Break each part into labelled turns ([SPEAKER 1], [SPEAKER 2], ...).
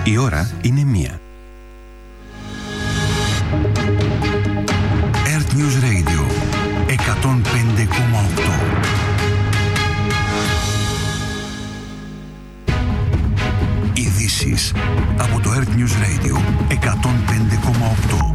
[SPEAKER 1] Η ώρα είναι 1. Earth News Radio 105,8. Ειδήσεις από το Earth News Radio 105,8.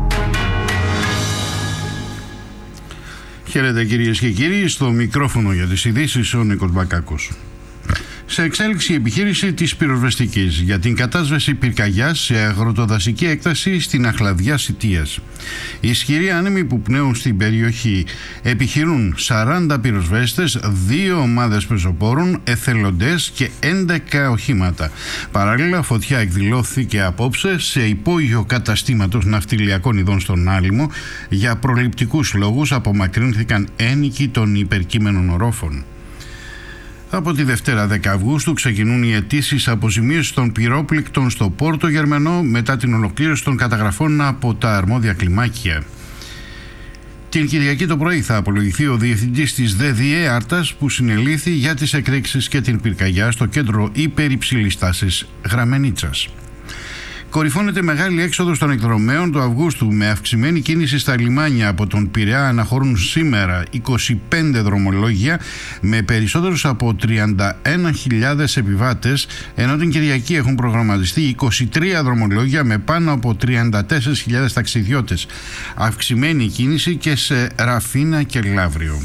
[SPEAKER 2] Χαίρετε κυρίες και κύριοι, στο μικρόφωνο για τις ειδήσεις ο Νίκος Μπακάκος. Σε εξέλιξη η επιχείρηση της πυροσβεστικής για την κατάσβεση πυρκαγιάς σε αγροτοδασική έκταση στην Αχλαδιά Σιτίας. Οι ισχυροί άνεμοι που πνέουν στην περιοχή επιχειρούν 40 πυροσβέστες, 2 ομάδες πεζοπόρων, εθελοντές και 11 οχήματα. Παράλληλα, φωτιά εκδηλώθηκε απόψε σε υπόγειο καταστήματος ναυτιλιακών ειδών στον Άλυμο. Για προληπτικούς λόγους απομακρύνθηκαν ένοικοι των υπερκείμενων ορόφων. Από τη Δευτέρα 10 Αυγούστου ξεκινούν οι αιτήσεις αποζημίωσης των πυρόπληκτων στο Πόρτο Γερμανό μετά την ολοκλήρωση των καταγραφών από τα αρμόδια κλιμάκια. Την Κυριακή το πρωί θα απολογηθεί ο διευθυντής της ΔΔΕ Άρτας που συνελήφθη για τις εκρήξεις και την πυρκαγιά στο κέντρο υπερυψηλής τάσης Γραμμενίτσας. Κορυφώνεται μεγάλη έξοδος των εκδρομέων του Αυγούστου με αυξημένη κίνηση στα λιμάνια. Από τον Πειραιά αναχωρούν σήμερα 25 δρομολόγια με περισσότερους από 31.000 επιβάτες, ενώ την Κυριακή έχουν προγραμματιστεί 23 δρομολόγια με πάνω από 34.000 ταξιδιώτες. Αυξημένη κίνηση και σε Ραφίνα και Λαύριο.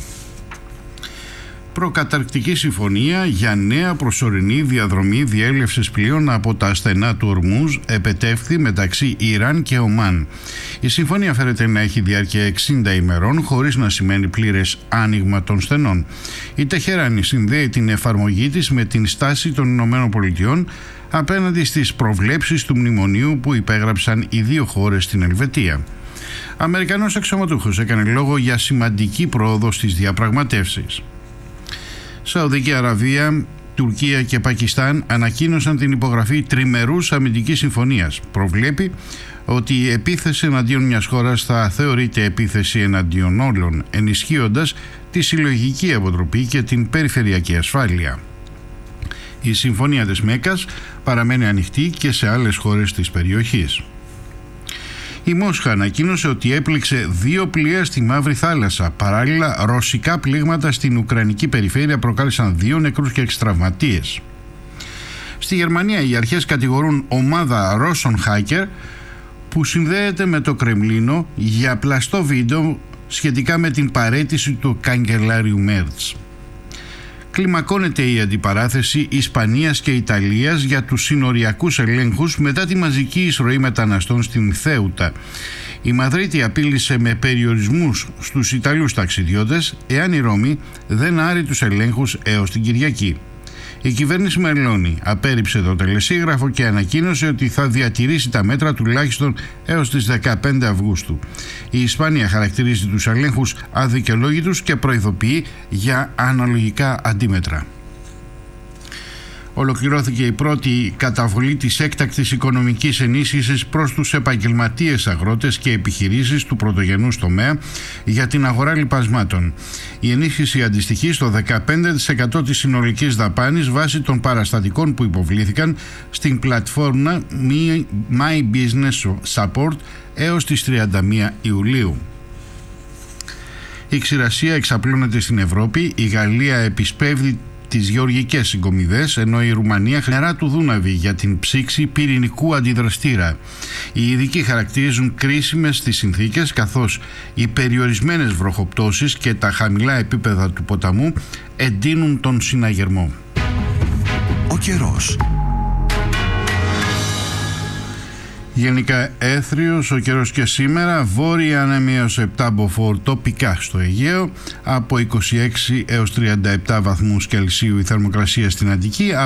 [SPEAKER 2] Προκαταρκτική συμφωνία για νέα προσωρινή διαδρομή διέλευσης πλοίων από τα στενά του Ορμούζ επετεύχθη μεταξύ Ιράν και Ομάν. Η συμφωνία φέρεται να έχει διάρκεια 60 ημερών χωρίς να σημαίνει πλήρες άνοιγμα των στενών. Η Τεχεράνη συνδέει την εφαρμογή της με την στάση των Ηνωμένων Πολιτειών απέναντι στις προβλέψεις του μνημονίου που υπέγραψαν οι δύο χώρες στην Ελβετία. Αμερικανός αξιωματούχος έκανε λόγο για σημαντική πρόοδο στις διαπραγματεύσεις. Σαουδική Αραβία, Τουρκία και Πακιστάν ανακοίνωσαν την υπογραφή τριμερούς αμυντικής συμφωνίας. Προβλέπει ότι η επίθεση εναντίον μιας χώρας θα θεωρείται επίθεση εναντίον όλων, ενισχύοντας τη συλλογική αποτροπή και την περιφερειακή ασφάλεια. Η συμφωνία της Μέκκας παραμένει ανοιχτή και σε άλλες χώρες της περιοχής. Η Μόσχα ανακοίνωσε ότι έπληξε 2 πλοία στη Μαύρη Θάλασσα. Παράλληλα, ρωσικά πλήγματα στην Ουκρανική περιφέρεια προκάλεσαν 2 νεκρούς και 6 τραυματίες. Στη Γερμανία οι αρχές κατηγορούν ομάδα Ρώσων hacker που συνδέεται με το Κρεμλίνο για πλαστό βίντεο σχετικά με την παραίτηση του καγκελάριου Μέρτς. Κλιμακώνεται η αντιπαράθεση Ισπανίας και Ιταλίας για τους συνοριακούς ελέγχους μετά τη μαζική εισρωή μεταναστών στην Θέουτα. Η Μαδρίτη απείλησε με περιορισμούς στους Ιταλούς ταξιδιώτες εάν η Ρώμη δεν άρει τους ελέγχους έως την Κυριακή. Η κυβέρνηση Μελώνη απέρριψε το τελεσίγραφο και ανακοίνωσε ότι θα διατηρήσει τα μέτρα τουλάχιστον έως τις 15 Αυγούστου. Η Ισπανία χαρακτηρίζει τους ελέγχους αδικαιολόγητους και προειδοποιεί για αναλογικά αντίμετρα. Ολοκληρώθηκε η πρώτη καταβολή της έκτακτης οικονομικής ενίσχυσης προς τους επαγγελματίες αγρότες και επιχειρήσεις του πρωτογενούς τομέα για την αγορά λιπασμάτων. Η ενίσχυση αντιστοιχεί στο 15% της συνολικής δαπάνης βάσει των παραστατικών που υποβλήθηκαν στην πλατφόρμα My Business Support έως τις 31 Ιουλίου. Η ξηρασία εξαπλώνεται στην Ευρώπη, η Γαλλία επισπεύδει τις γεωργικές συγκομιδές, ενώ η Ρουμανία νερά του Δούναβη για την ψήξη πυρηνικού αντιδραστήρα. Οι ειδικοί χαρακτηρίζουν κρίσιμες τις συνθήκες, καθώς οι περιορισμένες βροχοπτώσεις και τα χαμηλά επίπεδα του ποταμού εντείνουν τον συναγερμό.
[SPEAKER 1] Ο καιρός.
[SPEAKER 2] Γενικά έθριος ο καιρός και σήμερα, βόρεια άνεμοι έως 7 μποφόρ τοπικά στο Αιγαίο, από 26 έως 37 βαθμούς Κελσίου η θερμοκρασία στην Αττική,